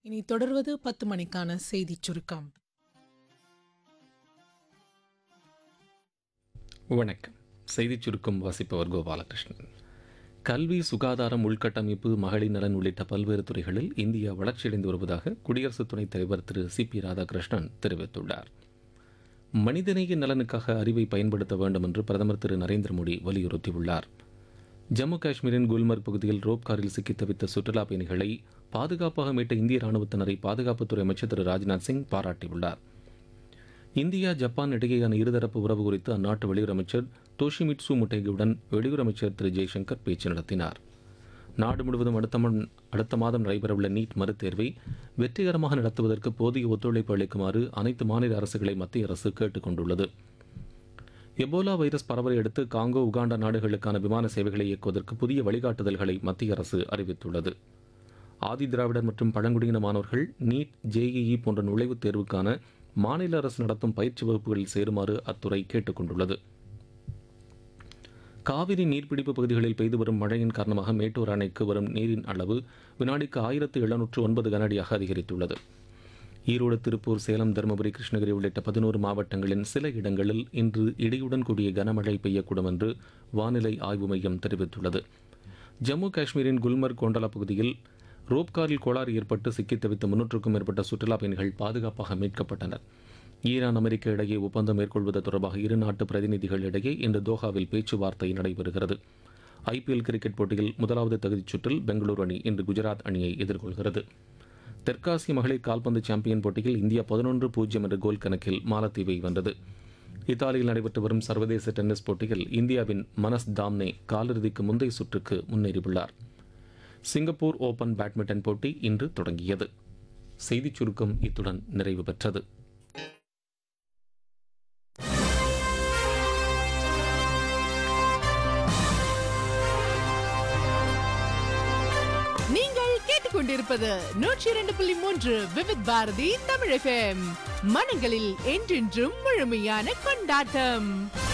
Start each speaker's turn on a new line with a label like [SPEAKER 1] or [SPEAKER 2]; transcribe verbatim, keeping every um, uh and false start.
[SPEAKER 1] இனி தொடர்வது பத்து மணிக்கான செய்திச் சுருக்கம்.
[SPEAKER 2] வணக்கம். செய்திச் சுருக்கம் வாசிப்பவர் கோபாலகிருஷ்ணன். கல்வி, சுகாதாரம், உள்கட்டமைப்பு, மகளிர் நலன் உள்ளிட்ட பல்வேறு துறைகளில் இந்தியா வளர்ச்சியடைந்து வருவதாக குடியரசு துணைத் தலைவர் திரு சி பி ராதாகிருஷ்ணன் தெரிவித்துள்ளார். மனிதநேய நலனுக்காக அறிவை பயன்படுத்த வேண்டும் என்று பிரதமர் திரு நரேந்திர மோடி வலியுறுத்தியுள்ளார். ஜம்மு காஷ்மீரின் குல்மர்க் பகுதியில் ரோப் காரில் சிக்கித் தவித்த சுற்றுலாப் பயணிகளை பாதுகாப்பாக மீட்ட இந்திய ராணுவத்தினரை பாதுகாப்புத்துறை அமைச்சர் திரு ராஜ்நாத் சிங் பாராட்டியுள்ளார். இந்தியா, ஜப்பான் இடையேயான இருதரப்பு உறவு குறித்து அந்நாட்டு வெளியுறவு அமைச்சர் தோஷிமிட்சு முட்டேகியுடன் வெளியுறவு அமைச்சர் திரு ஜெய்சங்கர் பேச்சு நடத்தினார். நாடு முழுவதும் அடுத்த ம- அடுத்த மாதம் நடைபெறவுள்ள நீட் மறுதேர்வை வெற்றிகரமாக நடத்துவதற்கு போதிய ஒத்துழைப்பு அளிக்குமாறு அனைத்து மாநில அரசுகளை மத்திய அரசு கேட்டுக் கொண்டுள்ளது. எபோலா வைரஸ் பரவலை அடுத்து காங்கோ, உகாண்டா நாடுகளுக்கான விமான சேவைகளை இயக்குவதற்கு புதிய வழிகாட்டுதல்களை மத்திய அரசு அறிவித்துள்ளது. ஆதி திராவிடர் மற்றும் பழங்குடியின மாணவர்கள் நீட், ஜேஇஇ போன்ற நுழைவுத் தேர்வுக்கான மாநில அரசு நடத்தும் பயிற்சி வகுப்புகளில் சேருமாறு அத்துறை கேட்டுக் கொண்டுள்ளது. காவிரி நீர்பிடிப்பு பகுதிகளில் பெய்து வரும் மழையின் காரணமாக மேட்டூர் அணைக்கு வரும் நீரின் அளவு வினாடிக்கு ஆயிரத்து எழுநூற்று ஒன்பது கனஅடியாக அதிகரித்துள்ளது. ஈரோடு, திருப்பூர், சேலம், தருமபுரி, கிருஷ்ணகிரி உள்ளிட்ட பதினோரு மாவட்டங்களின் சில இடங்களில் இன்று இடியுடன் கூடிய கனமழை பெய்யக்கூடும் என்று வானிலை ஆய்வு மையம் தெரிவித்துள்ளது. ஜம்மு காஷ்மீரின் குல்மர்க் கோண்டலா பகுதியில் ரோப்காரில் கோளாறு ஏற்பட்டு சிக்கித் தவித்த முன்னூற்றுக்கும் மேற்பட்ட சுற்றுலாப் பயணிகள் பாதுகாப்பாக மீட்கப்பட்டனர். ஈரான், அமெரிக்க இடையே ஒப்பந்தம் மேற்கொள்வது தொடர்பாக இரு நாட்டு பிரதிநிதிகள் இடையே இன்று தோஹாவில் பேச்சுவார்த்தை நடைபெறுகிறது. ஐபிஎல் கிரிக்கெட் போட்டியில் முதலாவது தகுதிச் சுற்றில் பெங்களூரு அணி இன்று குஜராத் அணியை எதிர்கொள்கிறது. தெற்காசிய மகளிர் கால்பந்து சாம்பியன் போட்டியில் இந்தியா பதினொன்று பூஜ்ஜியம் என்ற கோல் கணக்கில் மாலத்தீவை வென்றது. இத்தாலியில் நடைபெற்று வரும் சர்வதேச டென்னிஸ் போட்டியில் இந்தியாவின் மனஸ் தாம்னே காலிறுதிக்கு முந்தைய சுற்றுக்கு முன்னேறியுள்ளார். சிங்கப்பூர் ஓபன் பேட்மிண்டன் போட்டி இன்று தொடங்கியது. செய்திச் சுருக்கம் இத்துடன் நிறைவு பெற்றது.
[SPEAKER 1] நீங்கள் கேட்டுக்கொண்டிருப்பது நூற்றி இரண்டு புள்ளி மூன்று விவித் பாரதி தமிழ் எஃப்எம். மனங்களில் என்றென்றும் முழுமையான கொண்டாட்டம்.